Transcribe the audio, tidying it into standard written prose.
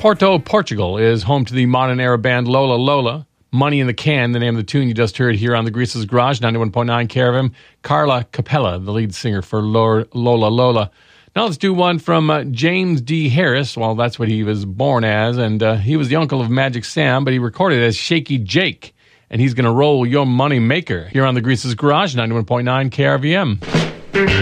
Porto, Portugal is home to the modern era band Lola Lola. Money in the Can, the name of the tune you just heard here on the Grease's Garage, 91.9 KRFM. Carla Capella, the lead singer for Lola Lola. Now let's do one from James D. Harris. Well, that's what he was born as, and he was the uncle of Magic Sam, but he recorded as Shaky Jake, and he's going to roll Your Money Maker here on the Grease's Garage, 91.9 KRVM.